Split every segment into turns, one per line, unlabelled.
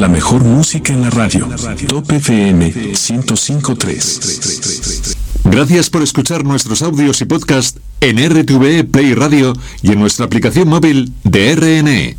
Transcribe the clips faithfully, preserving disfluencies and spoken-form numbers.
La mejor música en la radio. Top F M ciento cinco punto tres.
Gracias por escuchar nuestros audios y podcast en R T V E Play Radio y en nuestra aplicación móvil de R N E.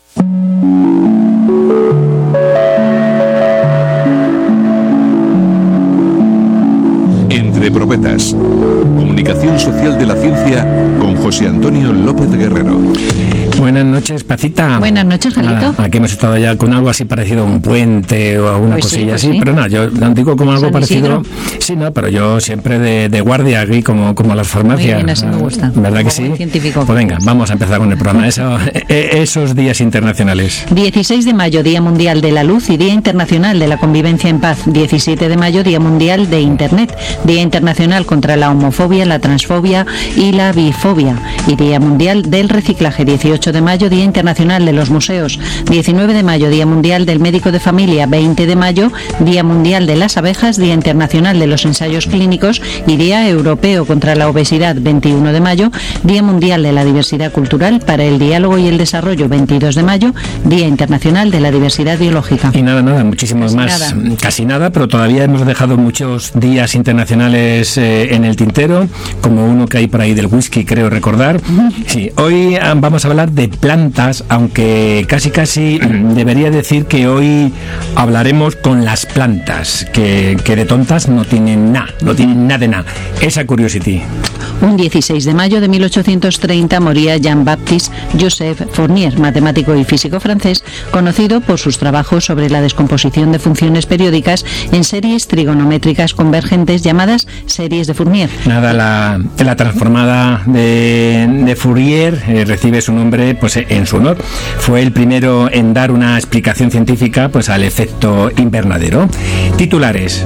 Entre Profetas. Comunicación social de la ciencia con José Antonio López Guerrero.
Buenas noches, Pacita.
Buenas noches, Jalito.
Nada, aquí hemos estado ya con algo así parecido a un puente o a una
Pues
cosilla
sí, pues
así,
sí.
pero no, yo lo digo como algo
San
parecido.
Isidro.
Sí, no, pero yo siempre de, de guardia aquí, como, como las farmacias.
Muy bien, así me gusta.
¿Verdad que
Como
sí?
buen científico.
Pues venga, vamos a empezar con el programa. Eso, eh, esos días internacionales.
dieciséis de mayo, Día Mundial de la Luz y Día Internacional de la Convivencia en Paz. diecisiete de mayo, Día Mundial de Internet. Día Internacional contra la homofobia, la transfobia y la bifobia. Y Día Mundial del Reciclaje. dieciocho de mayo, Día Internacional de los Museos. diecinueve de mayo, Día Mundial del Médico de Familia. veinte de mayo, Día Mundial de las Abejas, Día Internacional de los Ensayos Clínicos y Día Europeo contra la Obesidad. veintiuno de mayo, Día Mundial de la Diversidad Cultural para el Diálogo y el Desarrollo. veintidós de mayo, Día Internacional de la Diversidad Biológica.
Y nada, nada, muchísimos
Casi
más.
nada.
Casi nada, pero todavía hemos dejado muchos días internacionales eh, en el tintero, como uno que hay por ahí del whisky, creo recordar. Sí, hoy ah, vamos a hablar de plantas, aunque casi casi debería decir que hoy hablaremos con las plantas, que, que de tontas no tienen nada, no tienen nada de nada. Esa Curiosity.
Un dieciséis de mayo de mil ochocientos treinta moría Jean-Baptiste Joseph Fournier, matemático y físico francés, conocido por sus trabajos sobre la descomposición de funciones periódicas en series trigonométricas convergentes llamadas series de Fourier.
Nada, la, la transformada de, de Fourier eh, recibe su nombre pues en su honor. Fue el primero en dar una explicación científica pues al efecto invernadero. Titulares.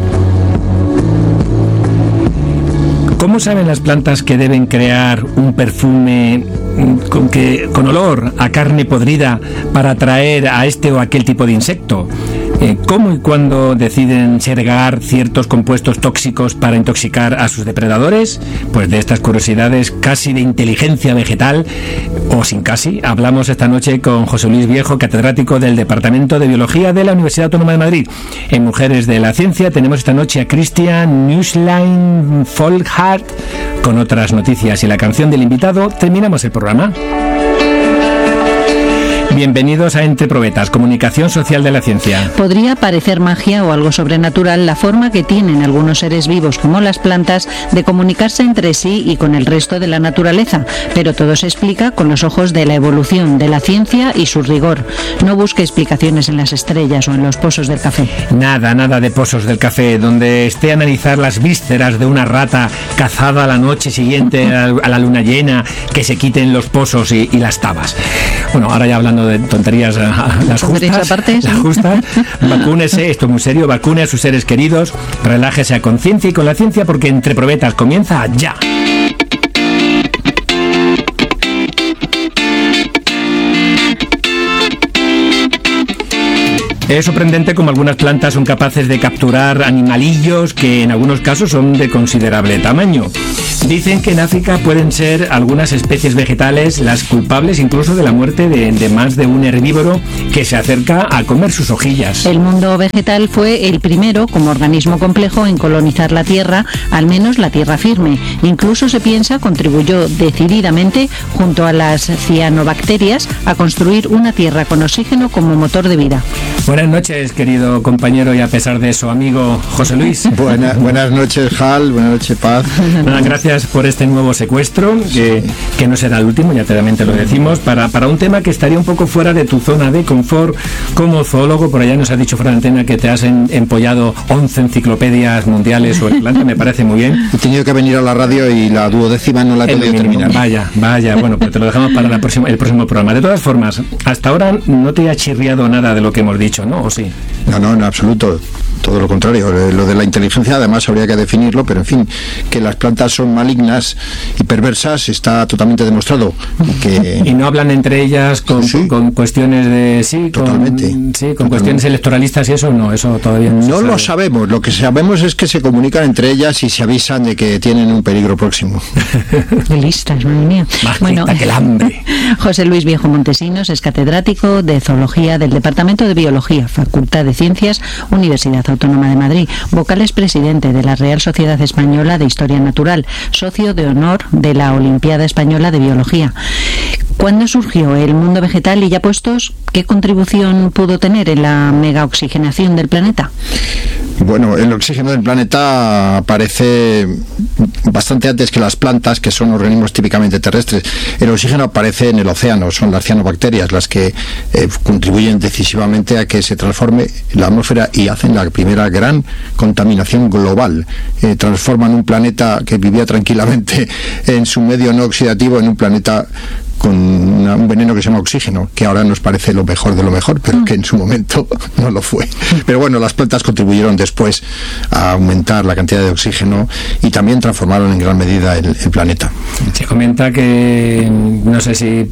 ¿Cómo saben las plantas que deben crear un perfume con, que, con olor a carne podrida para atraer a este o aquel tipo de insecto? Eh, ¿Cómo y cuándo deciden segregar ciertos compuestos tóxicos para intoxicar a sus depredadores? Pues de estas curiosidades casi de inteligencia vegetal, o sin casi, hablamos esta noche con José Luis Viejo, catedrático del Departamento de Biología de la Universidad Autónoma de Madrid. En Mujeres de la Ciencia tenemos esta noche a Christian Nüßlein Volkhardt con otras noticias y la canción del invitado. Terminamos el programa. Bienvenidos a Entre Probetas, comunicación social de la ciencia.
Podría parecer magia o algo sobrenatural la forma que tienen algunos seres vivos, como las plantas, de comunicarse entre sí y con el resto de la naturaleza, pero todo se explica con los ojos de la evolución, de la ciencia y su rigor. No busque explicaciones en las estrellas o en los pozos del café.
Nada, nada de pozos del café, donde esté a analizar las vísceras de una rata cazada la noche siguiente a la luna llena, que se quiten los pozos y, y las tabas. Bueno, ahora ya hablando de tonterías, las justas,
aparte, sí.
las justas, vacúnese, esto es muy serio, vacune a sus seres queridos, relájese a conciencia y con la ciencia, porque Entre Probetas comienza ya. Es sorprendente cómo algunas plantas son capaces de capturar animalillos que en algunos casos son de considerable tamaño. Dicen que en África pueden ser algunas especies vegetales las culpables incluso de la muerte de, de más de un herbívoro que se acerca a comer sus hojillas.
El mundo vegetal fue el primero, como organismo complejo, en colonizar la Tierra, al menos la tierra firme. Incluso se piensa contribuyó decididamente, junto a las cianobacterias, a construir una Tierra con oxígeno como motor de vida.
Buenas noches, querido compañero y a pesar de eso, amigo José Luis.
Buena, buenas noches, Hal, buenas noches, Paz.
Nada, gracias por este nuevo secuestro, que, que no será el último, ya te, te lo decimos, para, para un tema que estaría un poco fuera de tu zona de confort como zoólogo. Por allá nos ha dicho fuera de antena que te has en, empollado once enciclopedias mundiales sobre planta, me parece muy bien.
He tenido que venir a la radio y la duodécima no la he podido terminar.
Vaya, vaya, bueno, pues te lo dejamos para la próxima, el próximo programa. De todas formas, hasta ahora no te ha chirriado nada de lo que hemos dicho, ¿no? ¿O sí?
No, no, en absoluto. todo lo contrario. Lo de la inteligencia además habría que definirlo, pero en fin, que las plantas son malignas y perversas está totalmente demostrado. Que...
Y no hablan entre ellas con, sí. con cuestiones de... Sí,
totalmente.
Con, sí, con
totalmente.
cuestiones electoralistas y eso, no, eso todavía no,
no
se
lo
sabe.
sabemos. Lo que sabemos es que se comunican entre ellas y se avisan de que tienen un peligro próximo.
Qué listas, madre mía.
Más
Bueno,
que el hambre.
José Luis Viejo Montesinos es catedrático de Zoología del Departamento de Biología, Facultad de Ciencias, Universidad Autónoma de Madrid. Vocal es presidente de la Real Sociedad Española de Historia Natural, socio de honor de la Olimpiada Española de Biología. ¿Cuándo surgió el mundo vegetal y ya puestos, qué contribución pudo tener en la megaoxigenación del planeta?
Bueno, el oxígeno del planeta aparece bastante antes que las plantas, que son organismos típicamente terrestres. El oxígeno aparece en el océano, son las cianobacterias las que eh, contribuyen decisivamente a que se transforme la atmósfera y hacen la primera gran contaminación global. Eh, transforman un planeta que vivía tranquilamente en su medio no oxidativo en un planeta con una, un veneno que se llama oxígeno, que ahora nos parece lo mejor de lo mejor, pero que en su momento no lo fue. Pero bueno, las plantas contribuyeron después a aumentar la cantidad de oxígeno y también transformaron en gran medida el, el planeta.
Se comenta que, no sé si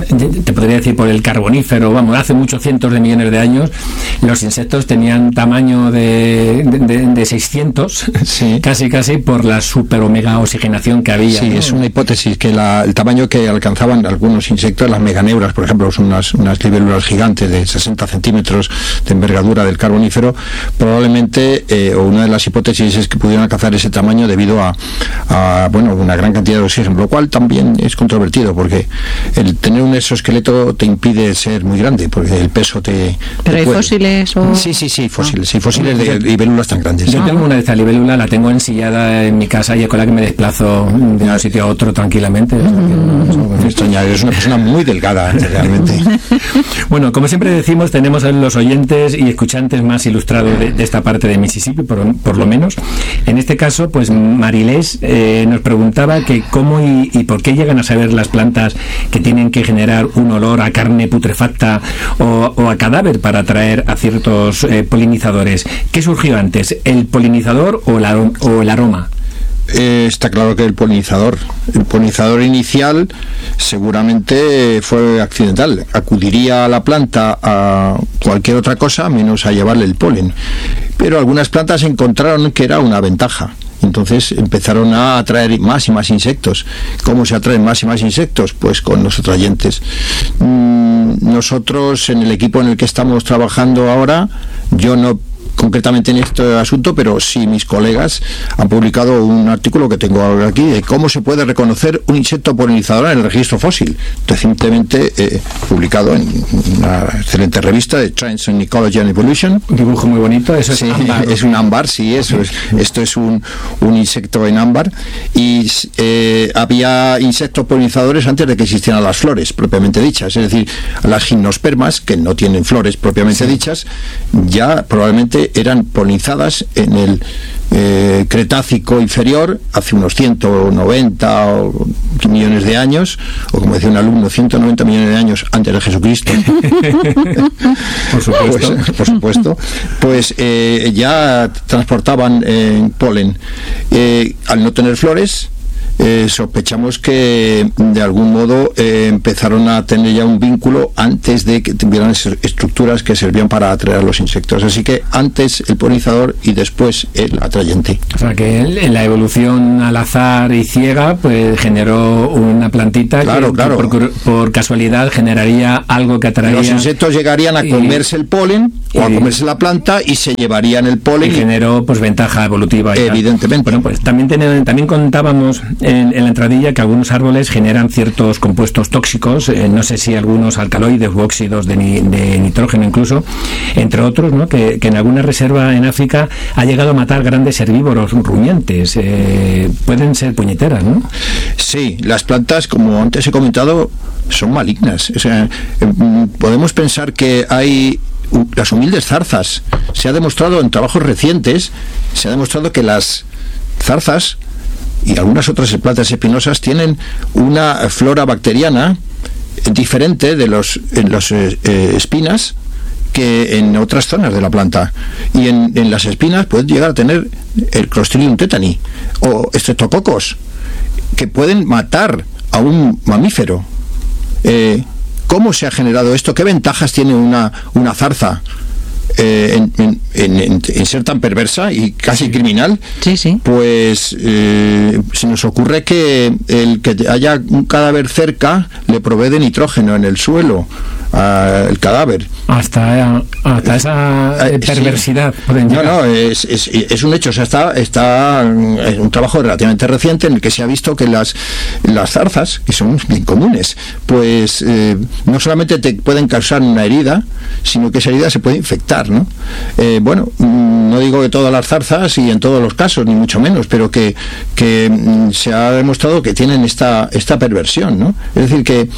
te podría decir por el carbonífero, vamos, hace muchos cientos de millones de años, los insectos tenían tamaño de, de, de seiscientos, sí. casi casi por la super omega oxigenación que había.
Sí, ¿no? Es una hipótesis que la, el tamaño que alcanzaban algunos insectos, las meganeuras, por ejemplo, son unas, unas libélulas gigantes de sesenta centímetros de envergadura del carbonífero, probablemente, eh, o una de las hipótesis es que pudieron alcanzar ese tamaño debido a, a, bueno, una gran cantidad de oxígeno, lo cual también es controvertido, porque el tener un exoesqueleto te impide ser muy grande, porque el peso te...
¿Pero
te
hay
puede.
fósiles o...?
Sí, sí, sí, fósiles, sí, fósiles de libélulas tan grandes.
Yo tengo una de estas libélulas, la tengo ensillada en mi casa y es con la que me desplazo de un sitio a otro tranquilamente. O sea, que no,
me extraña, eres una persona muy delgada, realmente.
Bueno, como siempre decimos, tenemos a los oyentes y escuchantes más ilustrados de, de esta parte de Mississippi, por, por lo menos. En este caso, pues Marilés eh, nos preguntaba que cómo y, y por qué llegan a saber las plantas que tienen que generar un olor a carne putrefacta o, o a cadáver para atraer a ciertos eh, polinizadores. ¿Qué surgió antes, el polinizador o, la, o el aroma?
Eh, está claro que el polinizador, el polinizador inicial seguramente fue accidental, acudiría a la planta a cualquier otra cosa menos a llevarle el polen, pero algunas plantas encontraron que era una ventaja. Entonces empezaron a atraer más y más insectos. ¿Cómo se atraen más y más insectos? Pues con los atrayentes. Mm, nosotros en el equipo en el que estamos trabajando ahora, yo no concretamente en este asunto, pero sí mis colegas han publicado un artículo que tengo ahora aquí de cómo se puede reconocer un insecto polinizador en el registro fósil, recientemente eh, publicado en una excelente revista de Trends in Ecology and Evolution.
Un dibujo muy bonito, eso
sí,
es ámbar.
Es un ámbar, sí, eso es. Esto es un, un insecto en ámbar y eh, había insectos polinizadores antes de que existieran las flores propiamente dichas, es decir, las gimnospermas, que no tienen flores propiamente sí. dichas, ya probablemente eran polinizadas en el eh, Cretácico inferior hace unos ciento noventa millones de años, o como decía un alumno, ciento noventa millones de años antes de Jesucristo.
Por supuesto.
Pues, por supuesto. Pues eh, ya transportaban eh, polen. Eh, al no tener flores, Eh, sospechamos que de algún modo eh, empezaron a tener ya un vínculo antes de que tuvieran estructuras que servían para atraer a los insectos. Así que antes el polinizador y después el atrayente.
O sea que en la evolución al azar y ciega pues generó una plantita
claro,
que,
claro.
que por, por casualidad generaría algo que atraería.
Los insectos llegarían a comerse y, el polen y, o a comerse la planta y se llevarían el polen.
Y generó pues ventaja evolutiva. Y
evidentemente.
Tal. Bueno, pues también, ten, también contábamos En, en la entradilla que algunos árboles generan ciertos compuestos tóxicos, eh, no sé si algunos alcaloides u óxidos de, ni, de nitrógeno incluso, entre otros, ¿no? que, que en alguna reserva en África ha llegado a matar grandes herbívoros rumiantes. Eh, pueden ser puñeteras, ¿no?
Sí, las plantas, como antes he comentado, son malignas. O sea, eh, podemos pensar que hay las humildes zarzas. Se ha demostrado en trabajos recientes, se ha demostrado que las zarzas y algunas otras plantas espinosas tienen una flora bacteriana diferente de los, en los eh, espinas, que en otras zonas de la planta. Y en, en las espinas pueden llegar a tener el Clostridium tetani o estreptococos que pueden matar a un mamífero. Eh, ¿Cómo se ha generado esto? ¿Qué ventajas tiene una, una zarza eh, en, en, en, en ser tan perversa y casi sí. criminal?
Sí, sí.
Pues eh, se nos ocurre que el que haya un cadáver cerca le provee de nitrógeno en el suelo uh, el cadáver.
Hasta, hasta esa eh, perversidad.
Sí. No, no, es, es, es un hecho. O sea, está, está es un trabajo relativamente reciente en el que se ha visto que las, las zarzas, que son bien comunes, pues eh, no solamente te pueden causar una herida, sino que esa herida se puede infectar, ¿no? Eh, bueno, no digo que todas las zarzas y en todos los casos, ni mucho menos, pero que, que se ha demostrado que tienen esta, esta perversión, ¿no? Es decir, que,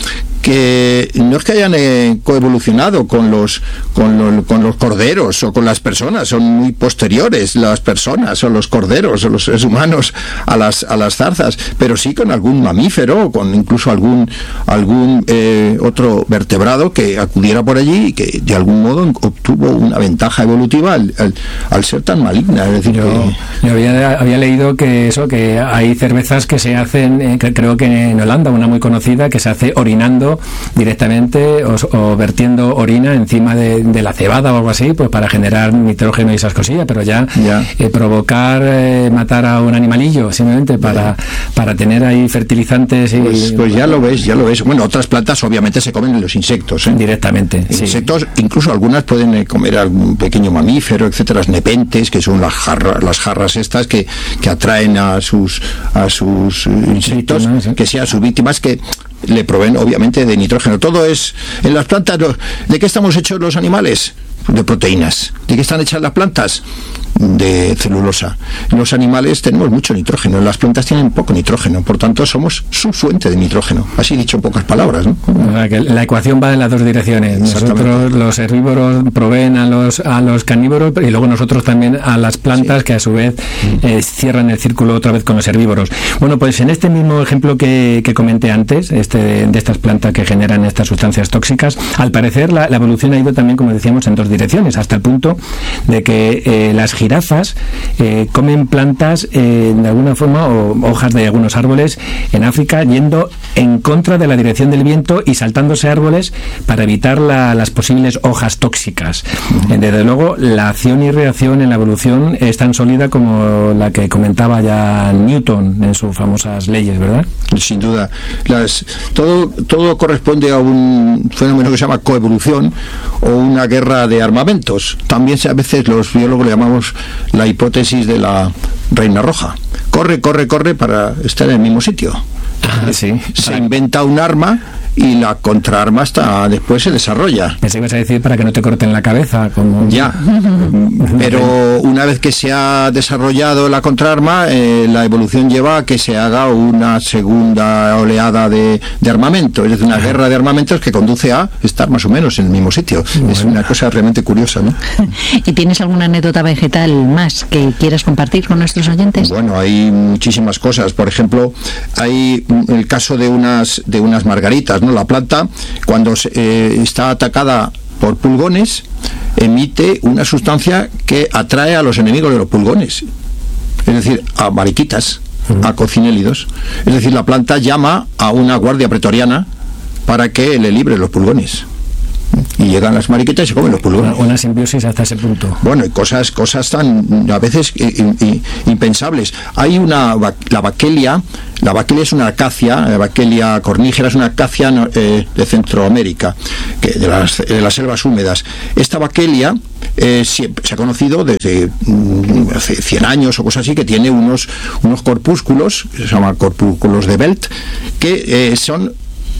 que no es que hayan eh, coevolucionado con los, con, lo, con los corderos o con las personas, son muy posteriores las personas o los corderos o los seres humanos a las, a las zarzas, pero sí con algún mamífero o con incluso algún, algún eh, otro vertebrado que acudiera por allí y que de algún modo obtuvo una ventaja evolutiva al, al, al ser tan maligna. Es decir,
yo,
que...
yo había, había leído que eso, que hay cervezas que se hacen, eh, que creo que en Holanda, una muy conocida, que se hace orinando directamente o, o vertiendo orina encima de, de la cebada o algo así, pues para generar nitrógeno y esas cosillas, pero ya, ya. Eh, provocar, eh, matar a un animalillo simplemente para, para tener ahí fertilizantes y...
Pues, pues ya lo ves, ya lo ves. Bueno, otras plantas obviamente se comen los insectos, ¿eh?
Directamente.
Insectos,
sí.
Incluso algunas pueden eh, comer algún pequeño mamífero, etcétera, las nepentes, que son las jarras, las jarras estas que, que atraen a sus a sus insectos, víctimas, ¿eh? Que sean sus víctimas, que le proveen obviamente de nitrógeno. Todo es en las plantas. ¿De qué estamos hechos los animales? De proteínas. ¿De qué están hechas las plantas? De celulosa. En los animales tenemos mucho nitrógeno, en las plantas tienen poco nitrógeno, por tanto somos su fuente de nitrógeno, así dicho en pocas palabras, ¿no?
La ecuación va en las dos direcciones. Nosotros, los herbívoros, proveen a los a los carnívoros y luego nosotros también a las plantas, sí. que a su vez eh, cierran el círculo otra vez con los herbívoros. Bueno, pues en este mismo ejemplo que, que comenté antes, este de estas plantas que generan estas sustancias tóxicas, al parecer la, la evolución ha ido también, como decíamos, en dos direcciones, hasta el punto de que eh, las jirafas eh, comen plantas eh, de alguna forma o hojas de algunos árboles en África, yendo en contra de la dirección del viento y saltándose árboles para evitar la, las posibles hojas tóxicas. Uh-huh. Desde luego, la acción y reacción en la evolución es tan sólida como la que comentaba ya Newton en sus famosas leyes, ¿verdad?
Sin duda. Las, todo, todo corresponde a un fenómeno que se llama coevolución o una guerra de armamentos. También a veces los biólogos le llamamos la hipótesis de la reina roja. Corre, corre, corre para estar en el mismo sitio.
Ah, sí.
Se inventa un arma y la contraarma hasta después se desarrolla.
Pensé que ibas a decir para que no te corten la cabeza. Como...
Ya, pero una vez que se ha desarrollado la contraarma, eh, la evolución lleva a que se haga una segunda oleada de, de armamento, es decir, una guerra de armamentos que conduce a estar más o menos en el mismo sitio. Bueno. Es una cosa realmente curiosa, ¿no?
¿Y tienes alguna anécdota vegetal más que quieras compartir con nuestros oyentes?
Bueno, hay muchísimas cosas. Por ejemplo, hay el caso de unas, de unas margaritas, ¿no? La planta, cuando eh, está atacada por pulgones, emite una sustancia que atrae a los enemigos de los pulgones, es decir, a mariquitas, uh-huh. a cocinélidos. Es decir, la planta llama a una guardia pretoriana para que le libre los pulgones. Y llegan las mariquitas y se comen los pulgones.
Una, una simbiosis hasta ese punto.
Bueno, y cosas, cosas tan a veces in, in, impensables. Hay una, la Bacchelia, la Bacchelia es una acacia, la Bacchelia cornígera es una acacia eh, de Centroamérica, que de las, de las selvas húmedas. Esta Bacchelia eh, se, se ha conocido desde mm, hace cien años o cosas así, que tiene unos, unos corpúsculos, que se llaman corpúsculos de Belt, que eh, son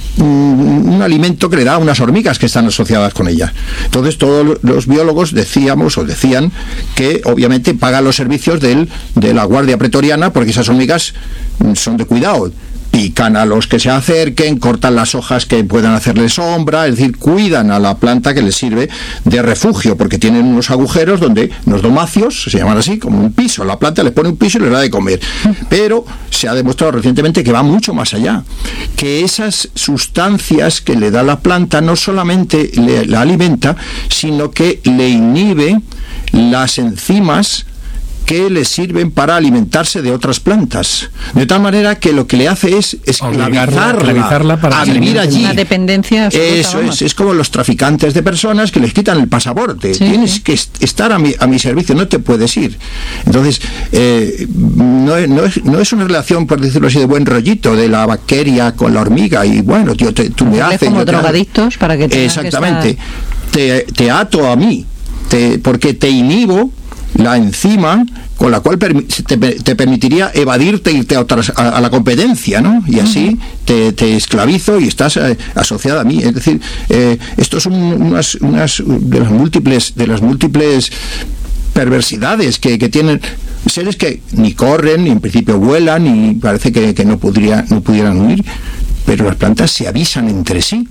un alimento que le da a unas hormigas que están asociadas con ella. Entonces todos los biólogos decíamos o decían que obviamente pagan los servicios del, de la guardia pretoriana, porque esas hormigas son de cuidado, pican a los que se acerquen, cortan las hojas que puedan hacerle sombra, es decir, cuidan a la planta que les sirve de refugio, porque tienen unos agujeros donde los domacios, se llaman así, como un piso, la planta les pone un piso y les da de comer. Pero se ha demostrado recientemente que va mucho más allá, que esas sustancias que le da la planta no solamente le, la alimenta, sino que le inhibe las enzimas que le sirven para alimentarse de otras plantas, de tal manera que lo que le hace es esclavizarla
para
a vivir allí.
Una dependencia absoluta,
Eso
vamos.
es, es como los traficantes de personas que les quitan el pasaporte.
Sí,
Tienes
sí.
que est- estar a mi, a mi servicio, no te puedes ir. Entonces, eh, no, es, no, es, no es una relación, por decirlo así, de buen rollito, de la bacteria con la hormiga, y bueno, tío, te, tú me
Hacerles
haces...
como
yo te hago.
drogadictos para que tengan que
Exactamente.
estar-
Te, te ato a mí, te, porque te inhibo la enzima con la cual permi- te, te permitiría evadirte e irte a, otras, a, a la competencia, ¿no? Y así te, te esclavizo y estás eh, asociada a mí. Es decir, eh, esto son unas, unas de las múltiples de las múltiples perversidades que, que tienen seres que ni corren, ni en principio vuelan, y parece que, que no, podría, no pudieran huir, pero las plantas se avisan entre sí.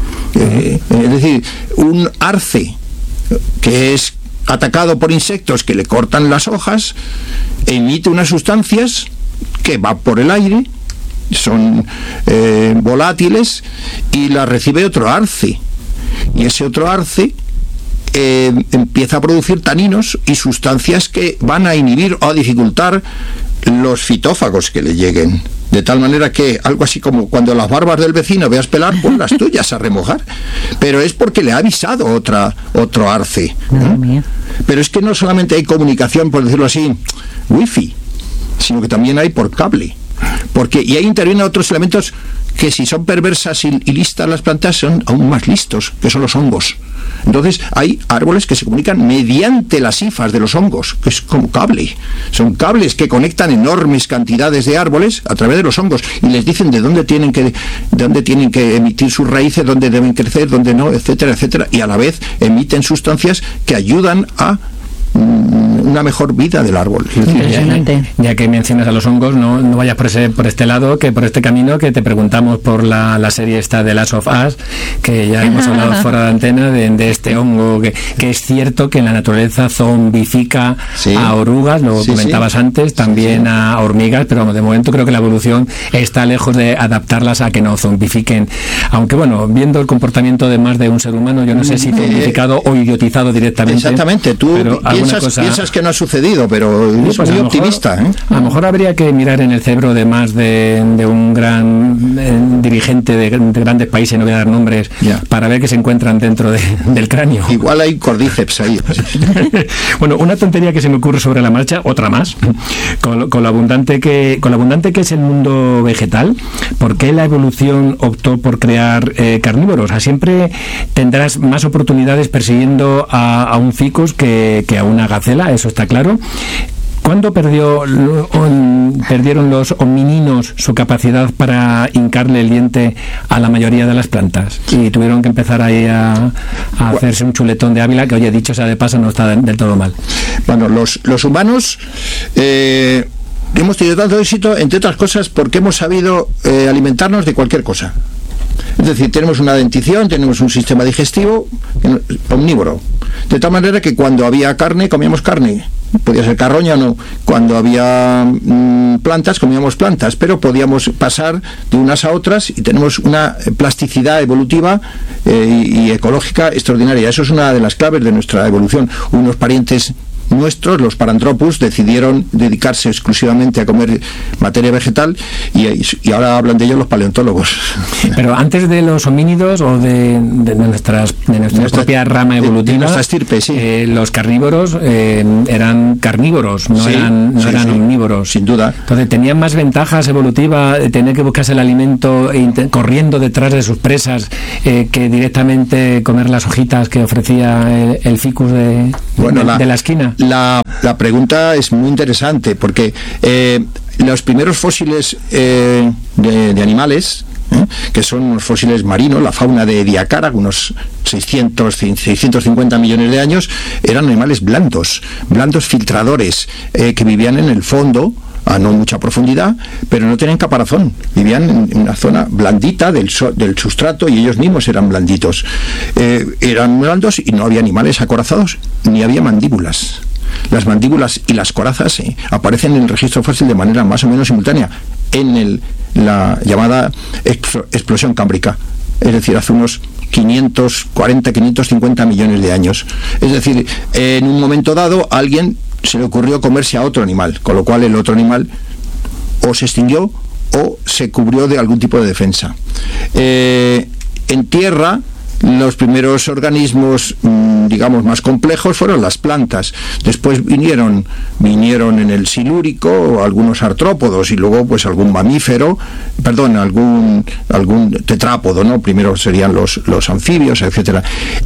Eh, es decir, un arce que es atacado por insectos que le cortan las hojas, emite unas sustancias que va por el aire, son eh, volátiles, y las recibe otro arce, y ese otro arce eh, empieza a producir taninos y sustancias que van a inhibir o a dificultar los fitófagos que le lleguen, de tal manera que algo así como cuando las barbas del vecino veas pelar, pon las tuyas a remojar, pero es porque le ha avisado otra otro arce,
Madre
¿no?
mía.
Pero es que no solamente hay comunicación, por decirlo así, wifi, sino que también hay por cable, porque y ahí intervienen otros elementos que, si son perversas y, y listas las plantas, son aún más listos, que son los hongos. Entonces hay árboles que se comunican mediante las hifas de los hongos, que es como cable. Son cables que conectan enormes cantidades de árboles a través de los hongos y les dicen de dónde tienen que, de dónde tienen que emitir sus raíces, dónde deben crecer, dónde no, etcétera, etcétera. Y a la vez emiten sustancias que ayudan a una mejor vida del árbol. Es decir,
Impresionante.
Ya que mencionas a los hongos, no, no vayas por ese, por este lado, que por este camino, que te preguntamos por la, la serie esta de Last of Us, que ya hemos hablado fuera de antena de, de este hongo, que, que es cierto que en la naturaleza zombifica
Sí.
a orugas, lo
Sí,
comentabas
sí.
antes, también
Sí, sí.
a hormigas, pero vamos, de momento creo que la evolución está lejos de adaptarlas a que no zombifiquen. Aunque bueno, viendo el comportamiento de más de un ser humano, yo no sé si
Eh,
zombificado o idiotizado directamente.
Exactamente, tú
pero alguna
piensas,
cosa-
piensas que no ha sucedido, pero
Sí,
es
pues a
muy
lo mejor-
optimista, ¿eh?
A lo mejor habría que mirar en el cerebro de más de, de un gran eh, dirigente de, de grandes países, no voy a dar nombres,
Ya.
para ver qué se encuentran dentro de- del cráneo.
Igual hay cordíceps ahí.
Bueno, una tontería que se me ocurre sobre la marcha, otra más, con, con lo abundante que con lo abundante que es el mundo vegetal, ¿por qué la evolución optó por crear eh, carnívoros? O sea, siempre tendrás más oportunidades persiguiendo a, a un ficus que, que a una gacela, eso está claro. ¿Cuándo perdió, lo- on- perdieron los homininos su capacidad para hincarle el diente a la mayoría de las plantas? Y tuvieron que empezar ahí a, a hacerse un chuletón de Ávila, que, oye, dicho sea de paso, no está de- del todo mal.
Bueno, los, los humanos eh, hemos tenido tanto éxito, entre otras cosas, porque hemos sabido eh, alimentarnos de cualquier cosa. Es decir, tenemos una dentición, tenemos un sistema digestivo eh, omnívoro. De tal manera que cuando había carne, comíamos carne. Podía ser carroña o no. Cuando había mm, plantas, comíamos plantas, pero podíamos pasar de unas a otras y tenemos una plasticidad evolutiva eh, y, y ecológica extraordinaria. Eso es una de las claves de nuestra evolución. Unos parientes nuestros, los Paranthropus, decidieron dedicarse exclusivamente a comer materia vegetal y, y ahora hablan de ellos los paleontólogos.
Pero antes de los homínidos o de, de nuestras, de nuestra
Nuestra-
propia rama
de- de
evolutiva,
nuestra estirpe, sí.
eh, los carnívoros eh, eran carnívoros, no
Sí,
eran, no
sí,
eran
sí,
omnívoros.
sin duda.
Entonces tenían más ventajas evolutivas de tener que buscarse el alimento e inte- corriendo detrás de sus presas eh, que directamente comer las hojitas que ofrecía el, el ficus de,
Bueno,
de,
la,
de la esquina.
La, la pregunta es muy interesante porque eh, los primeros fósiles eh, de, de animales, ¿eh? que son unos fósiles marinos, la fauna de Ediacara, unos seiscientos, seiscientos cincuenta millones de años, eran animales blandos, blandos filtradores, eh, que vivían en el fondo a no mucha profundidad, pero no tenían caparazón, vivían en una zona blandita del, so, del sustrato y ellos mismos eran blanditos. Eh, eran blandos y no había animales acorazados, ni había mandíbulas. Las mandíbulas y las corazas eh, aparecen en el registro fósil de manera más o menos simultánea en el, la llamada explosión cámbrica, es decir, hace unos quinientos cuarenta, quinientos cincuenta millones de años. Es decir, en un momento dado a alguien se le ocurrió comerse a otro animal, con lo cual el otro animal o se extinguió o se cubrió de algún tipo de defensa. Eh, en tierra, los primeros organismos, digamos, más complejos fueron las plantas. Después vinieron vinieron en el silúrico algunos artrópodos y luego pues algún mamífero, perdón, algún algún tetrápodo, ¿no? Primero serían los, los anfibios, etcétera.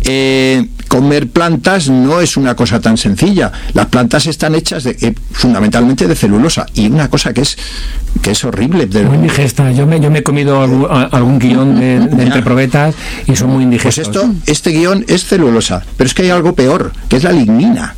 Eh, comer plantas no es una cosa tan sencilla. Las plantas están hechas de, eh, fundamentalmente de celulosa, y una cosa que es que es horrible. De...
Muy indigesta. Yo me, yo me he comido algún, algún guión de, de entre probetas y son muy indigestos.
Pues esto, este guión es celulosa, pero es que hay algo peor, que es la lignina.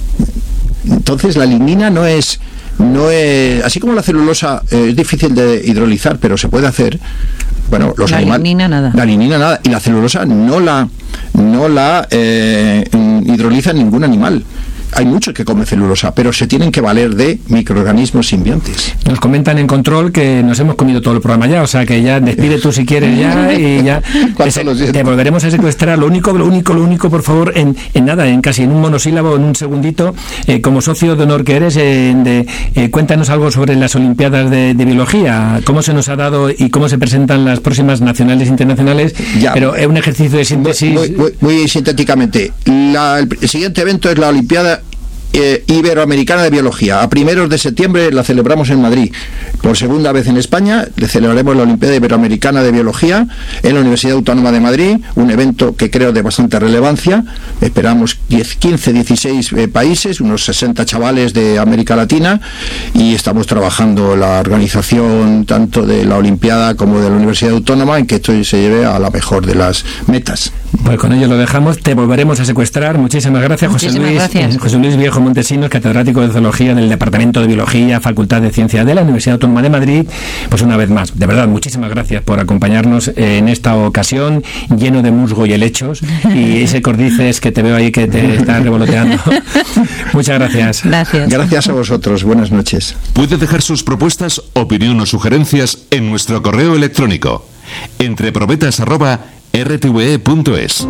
Entonces la lignina no es, no es, así como la celulosa eh, es difícil de hidrolizar, pero se puede hacer. Bueno, los
la
animales,
lignina nada.
La lignina nada, y la celulosa no la, no la eh, hidroliza ningún animal. Hay muchos que comen celulosa, pero se tienen que valer de microorganismos simbiontes.
Nos comentan en control que nos hemos comido todo el programa ya, o sea que ya despide tú si quieres ya y ya te, te volveremos a secuestrar. Lo único, lo único, lo único, por favor, en, en nada, en casi en un monosílabo, en un segundito, eh, como socio de honor que eres, eh, de, eh, cuéntanos algo sobre las Olimpiadas de, de Biología, cómo se nos ha dado y cómo se presentan las próximas nacionales e internacionales, ya, pero es un ejercicio de síntesis.
Muy, muy, muy sintéticamente, la, el, el siguiente evento es la Olimpiada Eh, Iberoamericana de Biología. A primeros de septiembre la celebramos en Madrid. Por segunda vez en España le celebraremos la Olimpiada Iberoamericana de Biología en la Universidad Autónoma de Madrid, un evento que creo de bastante relevancia. Esperamos diez, quince, dieciséis eh, países, unos sesenta chavales de América Latina, y estamos trabajando la organización tanto de la Olimpiada como de la Universidad Autónoma en que esto se lleve a la mejor de las metas.
Pues con ello lo dejamos, te volveremos a secuestrar. Muchísimas gracias, José
Muchísimas
Luis.
Gracias.
José Luis Viejo Montesinos, catedrático de Zoología del Departamento de Biología, Facultad de Ciencias de la Universidad Autónoma de Madrid. Pues una vez más, de verdad, muchísimas gracias por acompañarnos en esta ocasión, lleno de musgo y helechos, y ese cordices que te veo ahí que te está revoloteando. Muchas gracias.
Gracias.
Gracias a vosotros. Buenas noches.
Puede dejar sus propuestas, opinión o sugerencias en nuestro correo electrónico entreprobetas arroba r t v e punto es.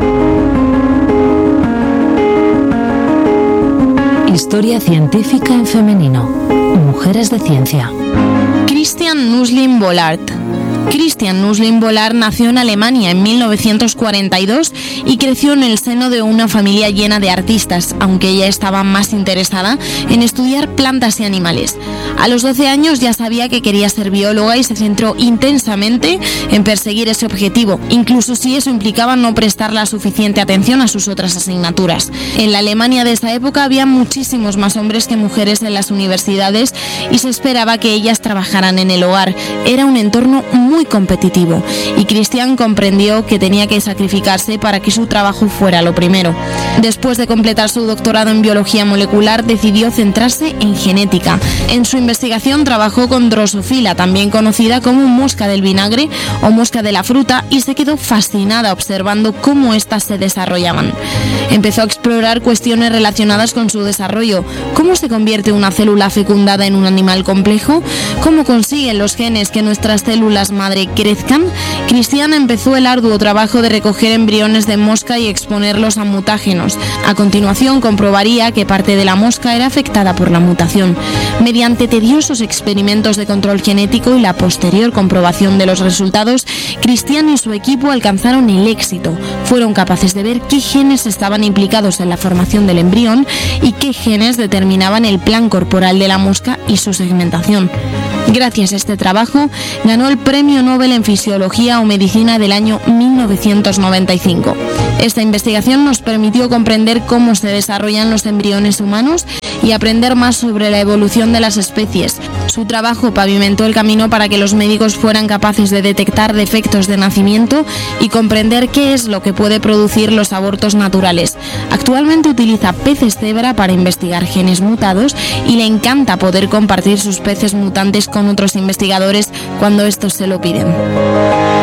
Historia científica en femenino. Mujeres de ciencia.
Christian Nuslin Bollard. Christian Nuslin Bollard nació en Alemania en mil novecientos cuarenta y dos y creció en el seno de una familia llena de artistas, aunque ella estaba más interesada en estudiar plantas y animales. A los doce años ya sabía que quería ser bióloga y se centró intensamente en perseguir ese objetivo, incluso si eso implicaba no prestar la suficiente atención a sus otras asignaturas. En la Alemania de esa época había muchísimos más hombres que mujeres en las universidades y se esperaba que ellas trabajaran en el hogar. Era un entorno muy muy competitivo, y Christian comprendió que tenía que sacrificarse para que su trabajo fuera lo primero. Después de completar su doctorado en biología molecular, decidió centrarse en genética. En su investigación trabajó con Drosophila, también conocida como mosca del vinagre o mosca de la fruta, y se quedó fascinada observando cómo éstas se desarrollaban. Empezó a explorar cuestiones relacionadas con su desarrollo. ¿Cómo se convierte una célula fecundada en un animal complejo? ¿Cómo consiguen los genes que nuestras células madre crezcan? Christian empezó el arduo trabajo de recoger embriones de mosca y exponerlos a mutágenos. A continuación comprobaría que parte de la mosca era afectada por la mutación. Mediante tediosos experimentos de control genético y la posterior comprobación de los resultados, Christian y su equipo alcanzaron el éxito. Fueron capaces de ver qué genes estaban implicados en la formación del embrión y qué genes determinaban el plan corporal de la mosca y su segmentación. Gracias a este trabajo, ganó el Premio Nobel en Fisiología o Medicina del año mil novecientos noventa y cinco. Esta investigación nos permitió comprender cómo se desarrollan los embriones humanos y aprender más sobre la evolución de las especies. Su trabajo pavimentó el camino para que los médicos fueran capaces de detectar defectos de nacimiento y comprender qué es lo que puede producir los abortos naturales. Actualmente utiliza peces cebra para investigar genes mutados y le encanta poder compartir sus peces mutantes con otros investigadores cuando estos se lo piden.